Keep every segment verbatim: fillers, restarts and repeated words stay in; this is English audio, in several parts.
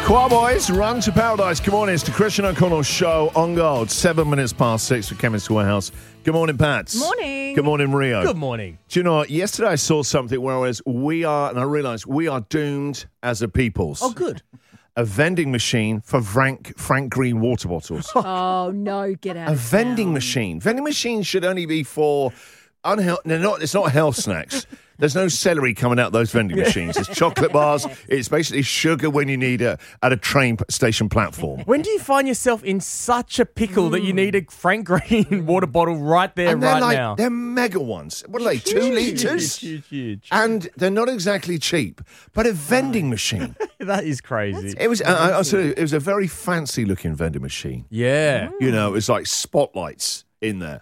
Choir Boys, Run to Paradise. Good morning. It's the Christian O'Connell Show on Gold. Seven minutes past six for Chemist Warehouse. Good morning, Pats. Morning. Good morning, Rio. Good morning. Do you know what? Yesterday I saw something where I was, we are, and I realised we are doomed as a peoples. Oh, good. A vending machine for Frank Frank Green water bottles. Oh, no, get out A of vending town. machine. Vending machines should only be for unhealth. They're not. It's not health snacks. There's no celery coming out those vending machines. It's chocolate bars. It's basically sugar when you need it at a train station platform. When do you find yourself in such a pickle mm. that you need a Frank Green water bottle right there, and they're right like, now? They're mega ones. What are they, two Huge, litres? Huge, huge. And they're not exactly cheap, but a vending machine. That is crazy. It was. I, I'll tell you, it was a very fancy looking vending machine. Yeah. You know, it was like spotlights in there.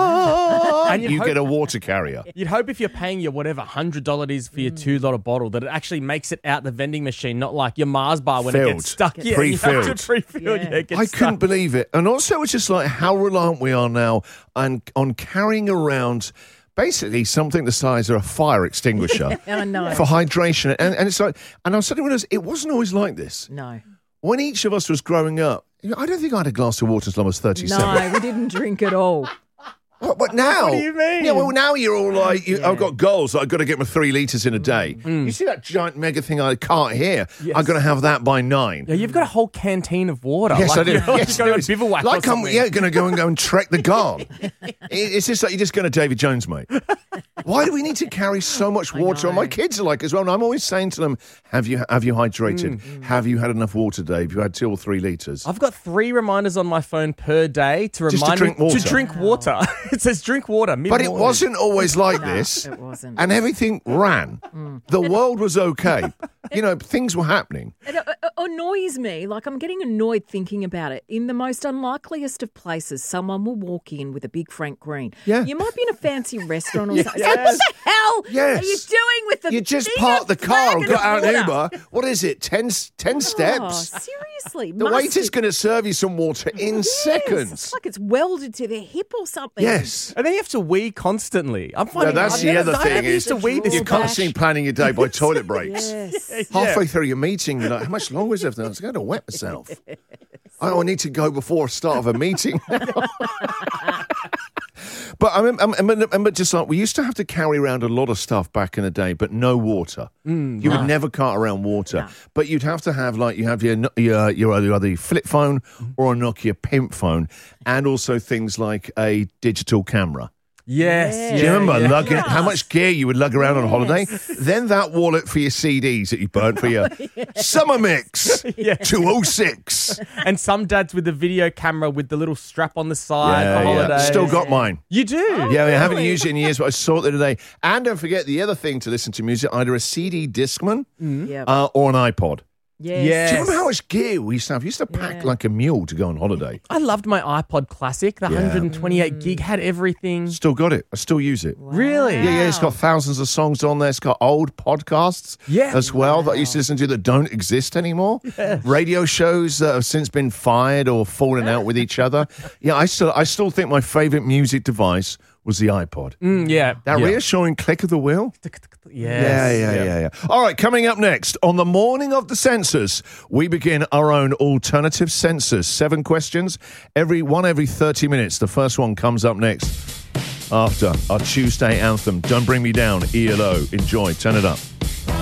Oh, and you hope, get a water carrier. You'd hope if you're paying your whatever one hundred dollars is for your two dollar bottle that it actually makes it out the vending machine, not like your Mars bar when Filled. it gets stuck. Yeah, Pre-filled. You have to pre-fill. Yeah. Yeah, it gets I stuck. couldn't believe it. And also it's just like how reliant we are now on, on carrying around basically something the size of a fire extinguisher I know. for hydration. And, and it's like, and I suddenly realised it wasn't always like this. No. When each of us was growing up, I don't think I had a glass of water until I was thirty-seven. No, we didn't drink at all. What, but now, What do you mean? Yeah, well, now you're all like, you, Yeah. I've got goals. I've got to get my three litres in a day. Mm. You see that giant mega thing I can't hear? Yes. I've got to have that by nine. Yeah, you've got a whole canteen of water. Yes, like I do. You're like Yes, going there on is. bivouac or Like I'm, something. yeah, going to go and go and trek the Garn. It- it's just like you're just going to David Jones, mate. Why do we need to carry so much water? And my kids are like as well. And I'm always saying to them, "Have you have you hydrated? Mm. Have you had enough water, Dave? You had two or three litres." I've got three reminders on my phone per day to Just to remind drink me water. to drink water. It says drink water. But it mid-morning. wasn't always like No, this. it wasn't. And everything ran. The world was okay. You know, things were happening. It uh, uh, annoys me. Like, I'm getting annoyed thinking about it. In the most unlikeliest of places, someone will walk in with a big Frank Green. Yeah. You might be in a fancy restaurant or Yes. something. It's like, what the hell Yes. are you doing with the You just thing parked of the car and flagon got out of an water? Uber. What is it? Ten, ten Oh, steps? seriously. The waiter's going to serve you some water in Yes, seconds. It's like it's welded to their hip or something. Yes. And then you have to wee constantly. I'm No, finding that's I've the never- other I thing never is used to wee this you're Draw much. constantly planning your day by toilet breaks. Yes. Halfway through your meeting, you're like, how much longer is there? I was going to wet myself. Oh, I need to go before start of a meeting. But I mean, I mean, I mean, just like we used to have to carry around a lot of stuff back in the day, but no water. Mm, you would never cart around water, No. but you'd have to have like you have your your your either either your flip phone or a Nokia pimp phone, and also things like a digital camera. Yes. Yeah. Do you remember yeah. lugging, how much gear you would lug around on holiday? Then that wallet for your C Ds that you burnt for your Summer Mix two oh six. And some dads with the video camera with the little strap on the side for holidays. Still got mine. You do? Yeah, I haven't really? used it in years, but I saw it the other day. And don't forget the other thing to listen to music, either a C D Discman Yep. uh, or an iPod. Yes. Yeah. Do you remember how much gear we used to have? We used to pack Yeah. like a mule to go on holiday. I loved my iPod Classic. The Yeah. one hundred twenty-eight gig had everything. Still got it. I still use it. Really? Yeah, yeah, it's got thousands of songs on there. It's got old podcasts Yeah. as well that I used to listen to that don't exist anymore. Radio shows that have since been fired or fallen out with each other. Yeah, I still I still think my favourite music device was the iPod. Mm, yeah. That yeah. reassuring click of the wheel. Yes. Yeah, yeah, yeah, yeah. All right, coming up next, on the morning of the census, we begin our own alternative census. Seven questions, every one every thirty minutes. The first one comes up next after our Tuesday anthem. Don't Bring Me Down, E L O. Enjoy, turn it up.